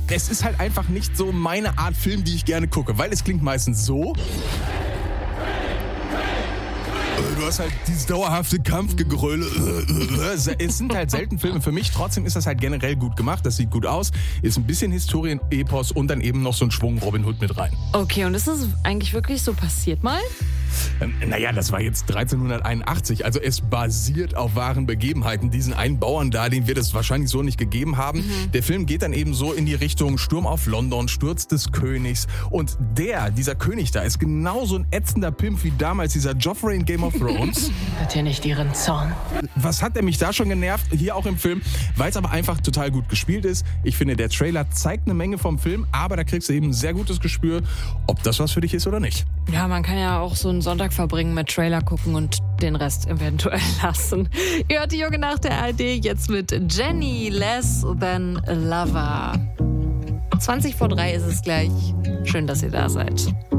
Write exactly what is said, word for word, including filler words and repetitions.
es ist halt einfach nicht so meine Art Film, die ich gerne gucke, weil es klingt meistens so. Du hast halt dieses dauerhafte Kampfgegröle. Es sind halt selten Filme für mich. Trotzdem ist das halt generell gut gemacht. Das sieht gut aus. Ist ein bisschen Historien-Epos und dann eben noch so ein Schwung Robin Hood mit rein. Okay, und ist das eigentlich wirklich so passiert mal? Ähm, naja, das war jetzt dreizehnhunderteinundachtzig. Also es basiert auf wahren Begebenheiten. Diesen einen Bauern da, den wird es wahrscheinlich so nicht gegeben haben. Mhm. Der Film geht dann eben so in die Richtung Sturm auf London, Sturz des Königs. Und der, dieser König da, ist genauso ein ätzender Pimp wie damals dieser Joffrey in Game of Thrones. Hört ihr nicht ihren Zorn? Was hat er mich da schon genervt? Hier auch im Film, weil es aber einfach total gut gespielt ist. Ich finde, der Trailer zeigt eine Menge vom Film, aber da kriegst du eben ein sehr gutes Gespür, ob das was für dich ist oder nicht. Ja, man kann ja auch so einen Sonntag verbringen mit Trailer gucken und den Rest eventuell lassen. Ihr hört die Junge nach der A R D jetzt mit Jenny Less Than a Lover. zwanzig vor drei ist es gleich. Schön, dass ihr da seid.